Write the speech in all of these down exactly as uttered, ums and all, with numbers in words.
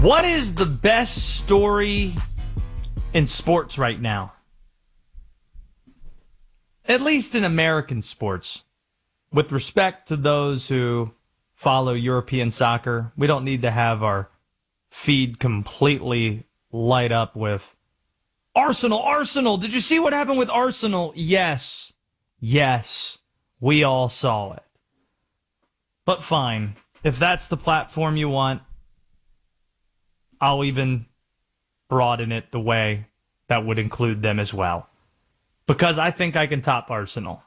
What is the best story in sports right now? At least in American sports. With respect to those who follow European soccer, we don't need to have our feed completely light up with Arsenal, Arsenal. Did you see what happened with Arsenal? Yes. Yes. We all saw it. But fine. If that's the platform you want, I'll even broaden it the way that would include them as well. Because I think I can top Arsenal.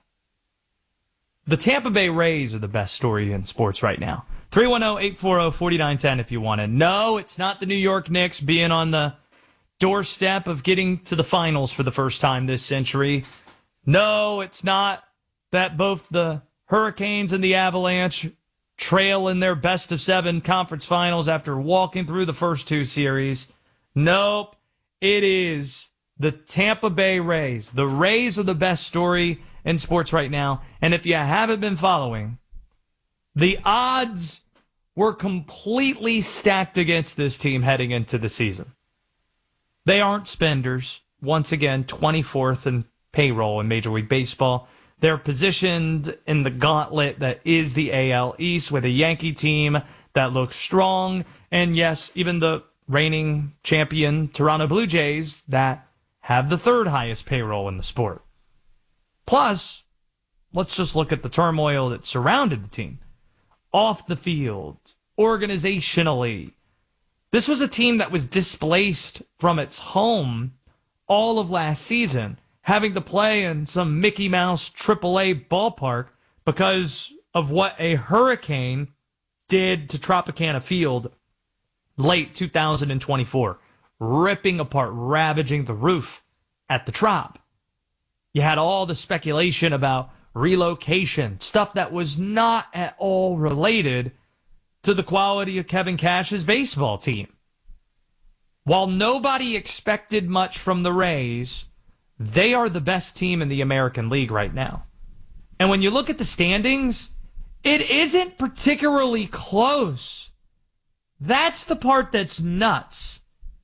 The Tampa Bay Rays are the best story in sports right now. three one zero, eight four zero, four nine one zero if you want it. No, it's not the New York Knicks being on the doorstep of getting to the finals for the first time this century. No, it's not that both the Hurricanes and the Avalanche trail in their best of seven conference finals after walking through the first two series. Nope. It is the Tampa Bay Rays. The Rays are the best story in sports right now. And if you haven't been following, the odds were completely stacked against this team heading into the season. They aren't spenders. Once again, twenty-fourth in payroll in Major League Baseball. They're positioned in the gauntlet that is the A L East with a Yankee team that looks strong. And yes, even the reigning champion Toronto Blue Jays that have the third highest payroll in the sport. Plus, let's just look at the turmoil that surrounded the team. Off the field, organizationally. This was a team that was displaced from its home all of last season, having to play in some Mickey Mouse triple A ballpark because of what a hurricane did to Tropicana Field late two thousand twenty-four, ripping apart, ravaging the roof at the Trop. You had all the speculation about relocation, stuff that was not at all related to the quality of Kevin Cash's baseball team. While nobody expected much from the Rays, they are the best team in the American League right now. And when you look at the standings, it isn't particularly close. That's the part that's nuts.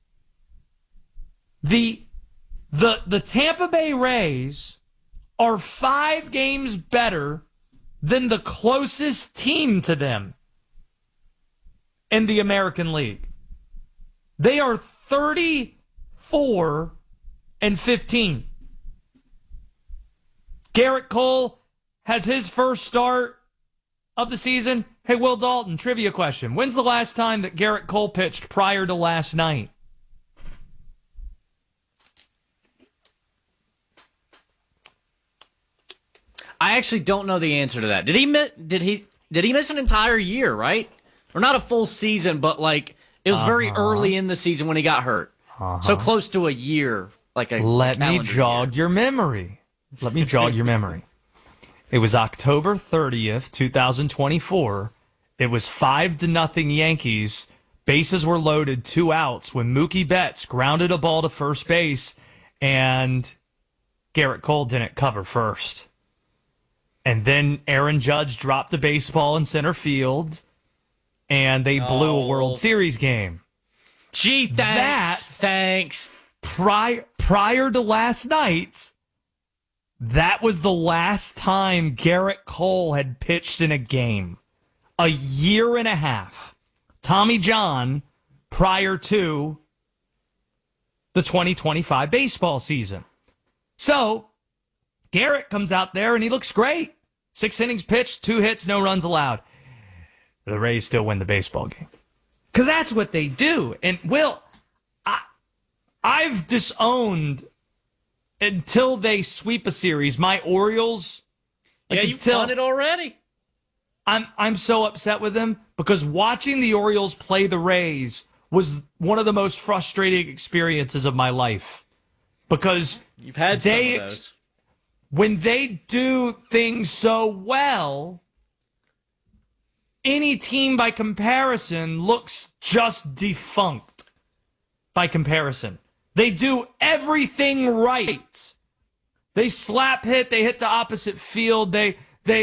The, the, the Tampa Bay Rays are five games better than the closest team to them in the American League. They are thirty-four and fifteen. Garrett Cole has his first start of the season. Hey, Will Dalton, trivia question. When's the last time that Garrett Cole pitched prior to last night? I actually don't know the answer to that. Did he miss, did he did he miss an entire year, right? Or not a full season, but like it was uh-huh. very early in the season when he got hurt. Uh-huh. So close to a year, like a Let me jog year. your memory. Let me jog your memory. It was October thirtieth, twenty twenty-four. It was five to nothing Yankees. Bases were loaded, two outs when Mookie Betts grounded a ball to first base and Garrett Cole didn't cover first. And then Aaron Judge dropped a baseball in center field, and they blew oh. a World Series game. Gee, thanks. That, thanks. Prior, prior to last night, that was the last time Garrett Cole had pitched in a game. A year and a half. Tommy John prior to the twenty twenty-five baseball season. So, Garrett comes out there and he looks great. Six innings pitched, two hits, no runs allowed. The Rays still win the baseball game. Because that's what they do. And, Will, I, I've disowned until they sweep a series. My Orioles. Like, yeah, you've done it already. I'm I'm so upset with them because watching the Orioles play the Rays was one of the most frustrating experiences of my life. Because you've had they, some of those. When they do things so well, any team by comparison looks just defunct by comparison. They do everything right. They slap hit, they hit the opposite field, they